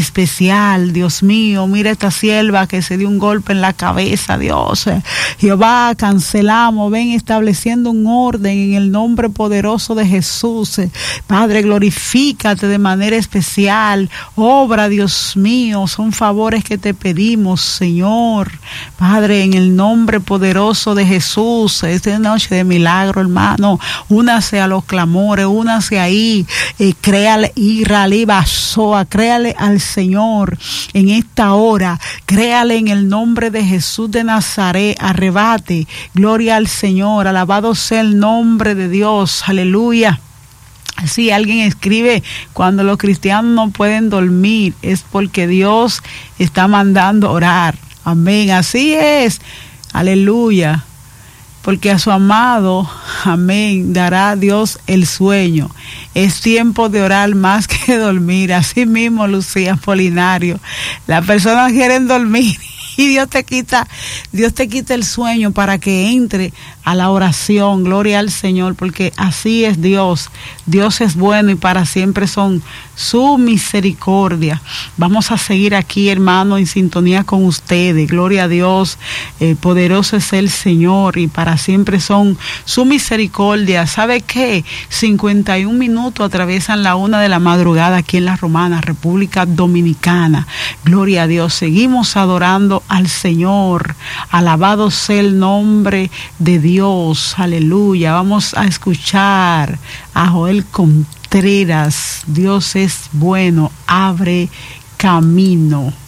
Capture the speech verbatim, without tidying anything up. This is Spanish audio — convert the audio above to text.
especial, Dios mío. Mira esta sierva que se dio un golpe en la cabeza, Dios. Jehová, cancelamos, ven estableciendo un orden en el nombre poderoso de Jesús. Padre, glorifícate de manera especial. Obra, Dios mío, son favores que te pedimos, Señor. Padre, en el nombre poderoso de Jesús, esta noche de milagro, hermano, únase a los clamores, únase ahí, eh, créale, Israel, Basoa, créale al Señor en esta hora, créale en el nombre de Jesús de Nazaret, arrebate, gloria al Señor, alabado sea el nombre de Dios, aleluya. Así alguien escribe, cuando los cristianos no pueden dormir es porque Dios está mandando orar, amén, así es, aleluya. Porque a su amado, amén, dará Dios el sueño. Es tiempo de orar más que dormir. Así mismo, Lucía Polinario. Las personas quieren dormir y Dios te quita, Dios te quita el sueño para que entre a la oración. Gloria al Señor, porque así es Dios. Dios es bueno y para siempre son su misericordia. Vamos a seguir aquí, hermano, en sintonía con ustedes. Gloria a Dios. Eh, poderoso es el Señor y para siempre son su misericordia. ¿Sabe qué? cincuenta y un minutos atraviesan la una de la madrugada aquí en La Romana, República Dominicana. Gloria a Dios. Seguimos adorando al Señor. Alabado sea el nombre de Dios. Aleluya. Vamos a escuchar a Joel Contreras. Dios es bueno. Abre camino.